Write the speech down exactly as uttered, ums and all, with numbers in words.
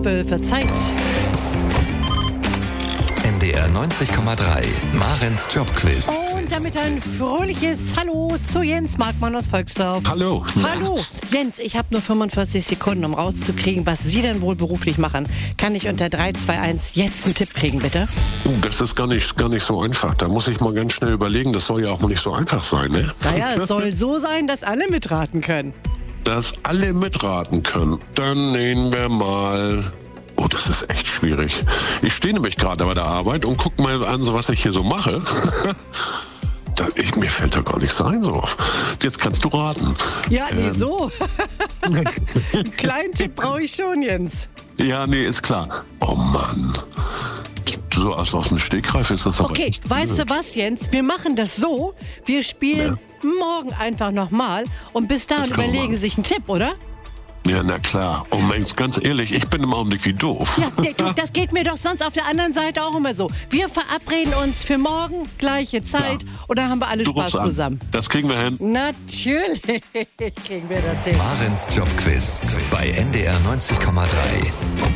zwölf Uhr Zeit. N D R neunzig Komma drei, Marens Jobquiz. Und damit ein fröhliches Hallo zu Jens Markmann aus Volksdorf. Hallo. Hallo. Jens, ich habe nur fünfundvierzig Sekunden, um rauszukriegen, was Sie denn wohl beruflich machen. Kann ich unter drei, zwei, eins jetzt einen Tipp kriegen, bitte? Uh, das ist gar nicht, gar nicht so einfach. Da muss ich mal ganz schnell überlegen. Das soll ja auch mal nicht so einfach sein, ne? Naja, es soll so sein, dass alle mitraten können. Dass alle mitraten können. Dann nehmen wir mal... Oh, das ist echt schwierig. Ich stehe nämlich gerade bei der Arbeit und guck mal an, so was ich hier so mache. Da, ich, mir fällt da gar nichts ein so. Jetzt kannst du raten. Ja, nee, Ähm. so. Einen kleinen Tipp brauche ich schon, Jens. Ja, nee, ist klar. Oh Mann. So aus, aus dem Stegreif ist das aber Okay, echt weißt blöd. du was, Jens? Wir machen das so, wir spielen morgen einfach nochmal und bis dahin Das können wir überlegen machen. Sie sich einen Tipp, oder? Ja, na klar. Und Mensch, ganz ehrlich, ich bin im Augenblick wie doof. Ja, der- du, das geht mir doch sonst auf der anderen Seite auch immer so. Wir verabreden uns für morgen, gleiche Zeit, Ja. und dann haben wir alle Du Spaß rufst an. zusammen. Das kriegen wir hin. Natürlich kriegen wir das hin. Marens Jobquiz bei N D R neunzig Komma drei.